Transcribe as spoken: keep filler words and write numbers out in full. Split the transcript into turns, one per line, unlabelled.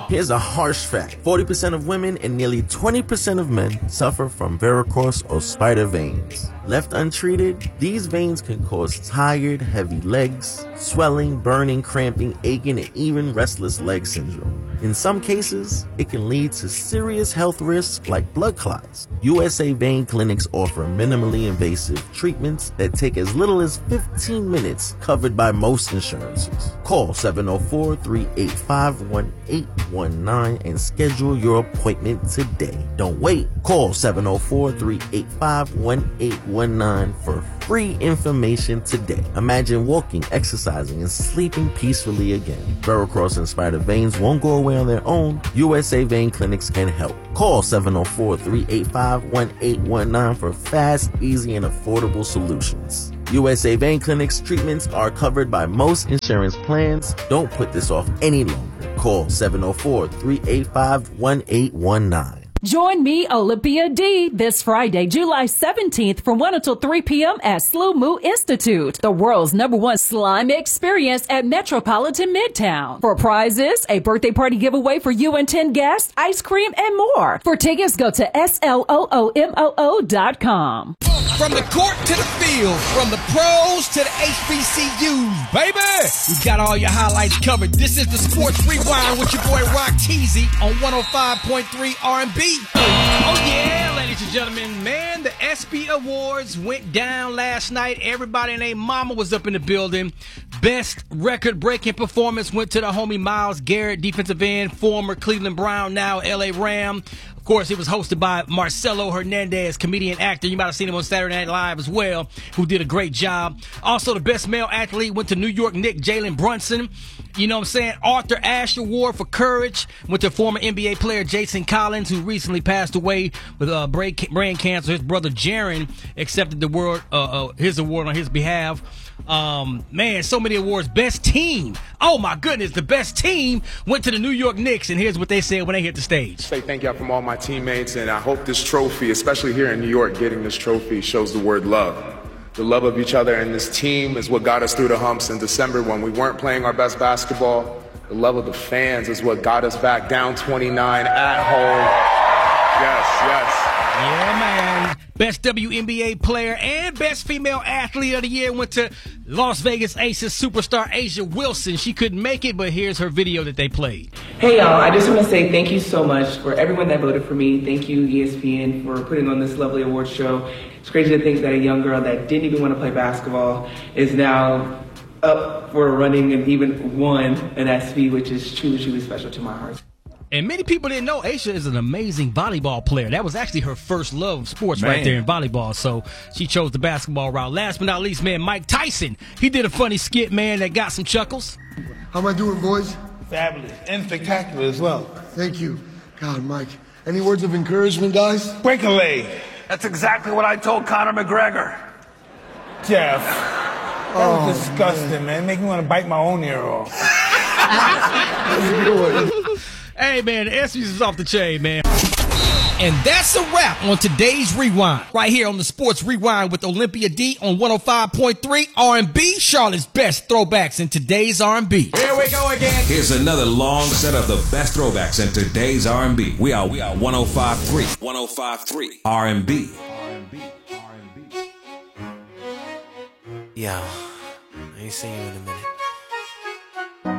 Here's a harsh fact. forty percent of women and nearly twenty percent of men suffer from varicose or spider veins. Left untreated, these veins can cause tired, heavy legs, swelling, burning, cramping, aching, and even restless leg syndrome. In some cases, it can lead to serious health risks like blood clots. U S A Vein Clinics offer minimally invasive treatments that take as little as fifteen minutes, covered by most insurances. Call seven oh four, three eight five, one eight one nine and schedule your appointment today. Don't wait. Call seven oh four, three eight five, one eight one nine for free information today. Imagine walking, exercising, and sleeping peacefully again. Varicose and spider veins won't go away on their own. U S A Vein Clinics can help. Call seven oh four, three eight five, one eight one nine for fast, easy, and affordable solutions. U S A Vein Clinics treatments are covered by most insurance plans. Don't put this off any longer. Call seven oh four, three eight five, one eight one nine.
Join me, Olympia D, this Friday, July seventeenth from one until three p.m. at Slew Moo Institute, the world's number one slime experience at Metropolitan Midtown. For prizes, a birthday party giveaway for you and ten guests, ice cream, and more. For tickets, go to S L O O M O O dot com.
From the court to the field, from the pros to the H B C Us, baby! We got all your highlights covered. This is the Sports Rewind with your boy Rock Teasy on one oh five point three R and B. Oh yeah, ladies and gentlemen, man, the ESPY Awards went down last night. Everybody and their mama was up in the building. Best record-breaking performance went to the homie Myles Garrett, defensive end, former Cleveland Brown, now L A Ram. Of course, it was hosted by Marcelo Hernandez, comedian, actor. You might have seen him on Saturday Night Live as well, who did a great job. Also, the best male athlete went to New York Knicks, Jalen Brunson. You know what I'm saying? Arthur Ashe Award for courage went to former N B A player Jason Collins, who recently passed away with uh, brain cancer. His brother Jaren accepted the award, uh, uh, his award on his behalf. Um, man, so many awards. Best team. Oh my goodness, the best team went to the New York Knicks, and here's what they said when they hit the stage.
Say thank you from all my teammates, and I hope this trophy, especially here in New York, getting this trophy shows the word love. The love of each other and this team is what got us through the humps in December when we weren't playing our best basketball. The love of the fans is what got us back down twenty-nine at home. Yes, yes.
Yeah, man. Best W N B A player and best female athlete of the year went to Las Vegas Aces superstar Asia Wilson. She couldn't make it, but here's her video that they played.
Hey, y'all. I just want to say thank you so much for everyone that voted for me. Thank you, E S P N, for putting on this lovely award show. It's crazy to think that a young girl that didn't even want to play basketball is now up for running and even won an ESPY, which is truly, truly special to my heart.
And many people didn't know Aisha is an amazing volleyball player. That was actually her first love of sports man. right there in volleyball. So she chose the basketball route. Last but not least, man, Mike Tyson. He did a funny skit, man, that got some chuckles.
How am I doing, boys?
Fabulous and spectacular as well.
Thank you. God, Mike. Any words of encouragement, guys?
Break a leg.
That's exactly what I told Conor McGregor.
Jeff, that oh, was disgusting, man. man. Make me want to bite my own ear off.
Hey, man, the ESPYs is off the chain, man. And that's a wrap on today's Rewind. Right here on the Sports Rewind with Olympia D on one oh five point three R and B, Charlotte's best throwbacks in today's R and B.
Here we go again.
Here's another long set of the best throwbacks in today's R and B. We are, we are one oh five point three. one oh five point three R and B. R and B. R and B.
Yo, I ain't seen you in a minute.